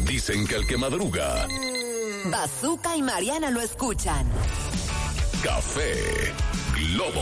Dicen que el que madruga. Bazooka y Mariana lo escuchan. Café Globo.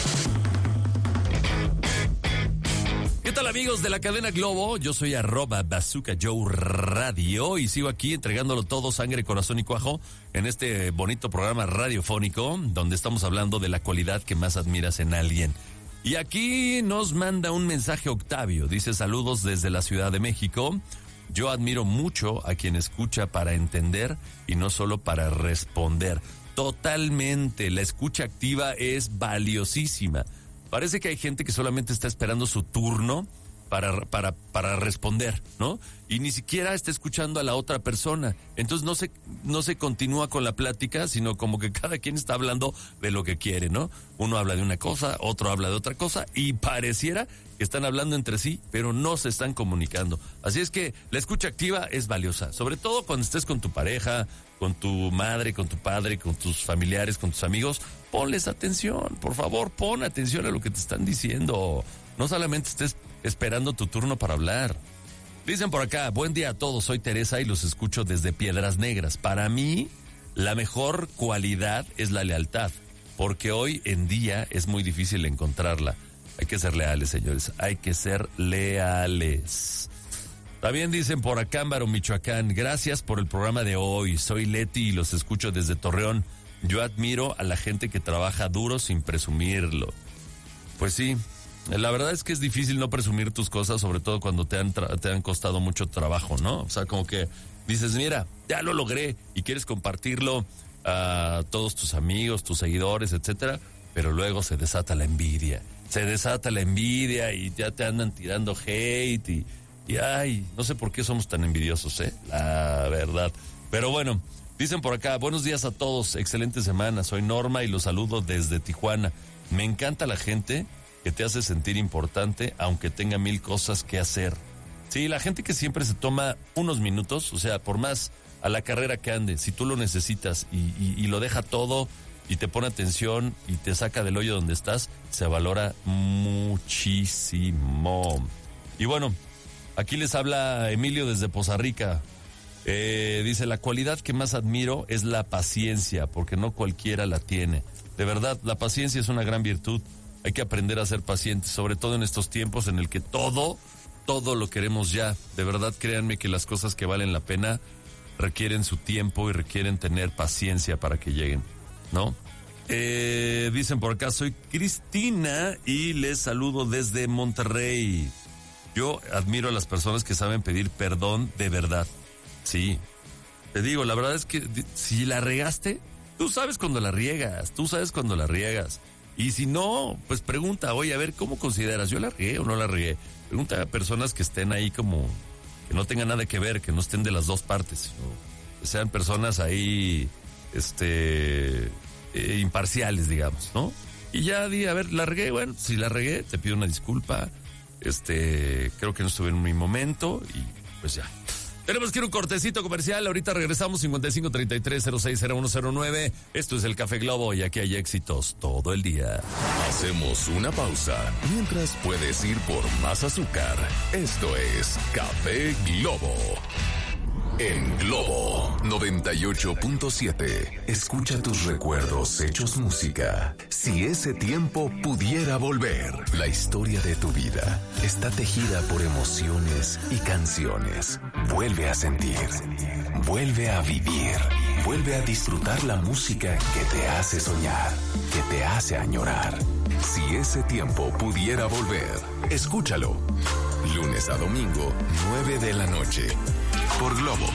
¿Qué tal, amigos de la cadena Globo? Yo soy @Bazooka Joe Radio y sigo aquí entregándolo todo, sangre, corazón y cuajo, en este bonito programa radiofónico donde estamos hablando de la cualidad que más admiras en alguien. Y aquí nos manda un mensaje Octavio, dice: saludos desde la Ciudad de México. Yo admiro mucho a quien escucha para entender y no solo para responder. Totalmente, la escucha activa es valiosísima. Parece que hay gente que solamente está esperando su turno para responder, ¿no? Y ni siquiera está escuchando a la otra persona. Entonces no se continúa con la plática, sino como que cada quien está hablando de lo que quiere, ¿no? Uno habla de una cosa, otro habla de otra cosa, y pareciera que están hablando entre sí, pero no se están comunicando. Así es que la escucha activa es valiosa, sobre todo cuando estés con tu pareja, con tu madre, con tu padre, con tus familiares, con tus amigos. Ponles atención, por favor, pon atención a lo que te están diciendo. No solamente estés esperando tu turno para hablar. Dicen por acá: buen día a todos, soy Teresa y los escucho desde Piedras Negras. Para mí, la mejor cualidad es la lealtad, porque hoy en día es muy difícil encontrarla. Hay que ser leales, señores, hay que ser leales. También dicen por acá, Ámbaro, Michoacán: gracias por el programa de hoy, soy Leti y los escucho desde Torreón. Yo admiro a la gente que trabaja duro sin presumirlo. Pues sí, la verdad es que es difícil no presumir tus cosas, sobre todo cuando te han costado mucho trabajo, ¿no? O sea, como que dices, mira, ya lo logré, y quieres compartirlo a todos tus amigos, tus seguidores, etcétera, pero luego se desata la envidia. Y ya te andan tirando hate y ay, no sé por qué somos tan envidiosos, la verdad. Pero bueno, dicen por acá: buenos días a todos, excelente semana, soy Norma y los saludo desde Tijuana. Me encanta la gente que te hace sentir importante aunque tenga 1000 cosas que hacer. Sí, la gente que siempre se toma unos minutos, o sea, por más a la carrera que ande, si tú lo necesitas y lo deja todo y te pone atención y te saca del hoyo donde estás, se valora muchísimo. Y bueno, aquí les habla Emilio desde Poza Rica. Dice: la cualidad que más admiro es la paciencia, porque no cualquiera la tiene. De verdad, la paciencia es una gran virtud. Hay que aprender a ser pacientes, sobre todo en estos tiempos en el que todo lo queremos ya. De verdad, créanme que las cosas que valen la pena requieren su tiempo y requieren tener paciencia para que lleguen, ¿no? Dicen por acá: soy Cristina y les saludo desde Monterrey. Yo admiro a las personas que saben pedir perdón de verdad. Sí, te digo, la verdad es que si la regaste, tú sabes cuando la riegas, Y si no, pues pregunta: oye, a ver, ¿cómo consideras? ¿Yo la regué o no la regué? Pregunta a personas que estén ahí como, que no tengan nada que ver, que no estén de las dos partes, ¿no? Que sean personas ahí, imparciales, digamos, ¿no? Y ya di, a ver, la regué, bueno, si la regué, te pido una disculpa, creo que no estuve en mi momento y pues ya. Tenemos que ir a un cortecito comercial, ahorita regresamos. 5533-060109. Esto es el Café Globo y aquí hay éxitos todo el día. Hacemos una pausa, mientras puedes ir por más azúcar. Esto es Café Globo. En Globo 98.7. Escucha tus recuerdos hechos música. Si ese tiempo pudiera volver. La historia de tu vida está tejida por emociones y canciones. Vuelve a sentir. Vuelve a vivir. Vuelve a disfrutar la música que te hace soñar, que te hace añorar. Si ese tiempo pudiera volver. Escúchalo. Lunes a domingo, 9 de la noche. Por Globo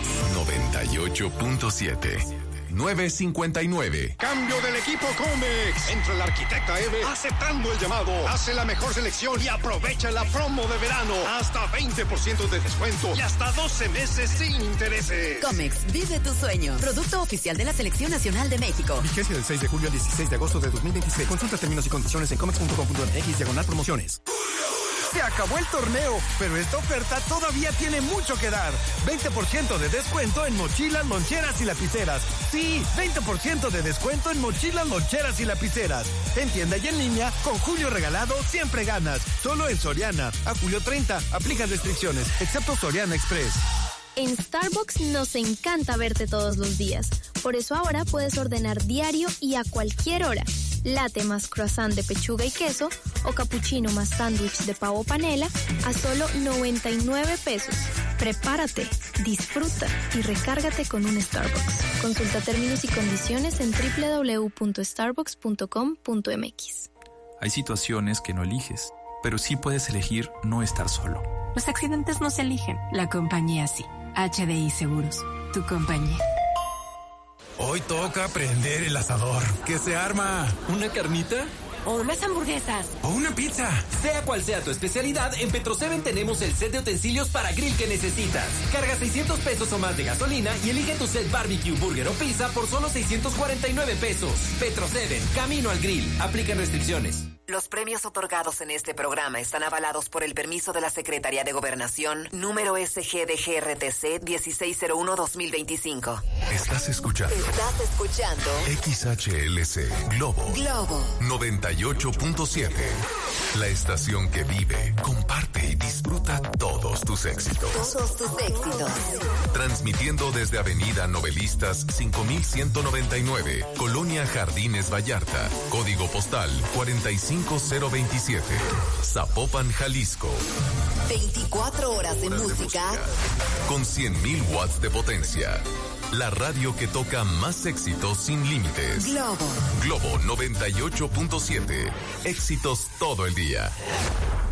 98.7. 9:59. Cambio del equipo Comex. Entra el arquitecta Eve aceptando el llamado. Hace la mejor selección y aprovecha la promo de verano. Hasta 20% de descuento y hasta 12 meses sin intereses. Comex, vive tu sueño. Producto oficial de la Selección Nacional de México. Vigencia del 6 de julio al 16 de agosto de 2026. Consulta términos y condiciones en comex.com.mx/promociones. Se acabó el torneo, pero esta oferta todavía tiene mucho que dar. 20% de descuento en mochilas, loncheras y lapiceras. Sí, 20% de descuento en mochilas, loncheras y lapiceras. En tienda y en línea, con Julio Regalado siempre ganas. Solo en Soriana. A julio 30, aplican restricciones, excepto Soriana Express. En Starbucks nos encanta verte todos los días. Por eso ahora puedes ordenar diario y a cualquier hora. Latte más croissant de pechuga y queso o cappuccino más sándwich de pavo panela a solo 99 pesos. Prepárate, disfruta y recárgate con un Starbucks. Consulta términos y condiciones en www.starbucks.com.mx. Hay situaciones que no eliges, pero sí puedes elegir no estar solo. Los accidentes no se eligen, la compañía sí. HDI Seguros, tu compañía. Hoy toca prender el asador. ¿Qué se arma? ¿Una carnita? O unas hamburguesas. ¿O una pizza? Sea cual sea tu especialidad, en Petro-7 tenemos el set de utensilios para grill que necesitas. Carga 600 pesos o más de gasolina y elige tu set barbecue, burger o pizza por solo 649 pesos. Petro-7, camino al grill. Aplican restricciones. Los premios otorgados en este programa están avalados por el permiso de la Secretaría de Gobernación, número SGDGRTC 1601-2025. Estás escuchando XHLC Globo 98.7. La estación que vive, comparte y disfruta todos tus éxitos. Transmitiendo desde Avenida Novelistas 5199, Colonia Jardines Vallarta, código postal 45027, Zapopan, Jalisco. 24 horas de música con 100,000 watts de potencia. La radio que toca más éxitos sin límites. Globo 98.7. Éxitos todo el día.